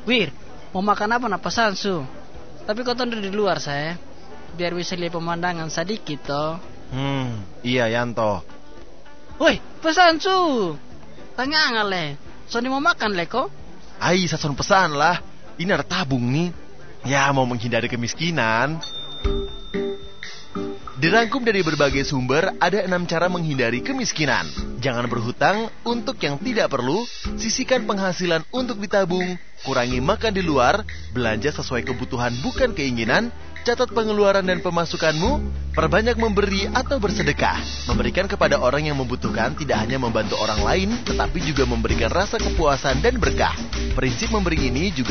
Wir, mau makan apa nak pesan su? Tapi kau tunggu di luar saya, biar bisa lihat pemandangan sedikit toh. Iya Yanto. Woi, pesan su. Tanya le. Sony mau makan le kok? Ai, sason pesan lah. Ini ada tabung nih. Ya, mau menghindari kemiskinan. Dirangkum dari berbagai sumber, ada 6 cara menghindari kemiskinan. Jangan berhutang untuk yang tidak perlu, sisihkan penghasilan untuk ditabung, kurangi makan di luar, belanja sesuai kebutuhan bukan keinginan, catat pengeluaran dan pemasukanmu, perbanyak memberi atau bersedekah. Memberikan kepada orang yang membutuhkan tidak hanya membantu orang lain, tetapi juga memberikan rasa kepuasan dan berkah. Prinsip memberi ini juga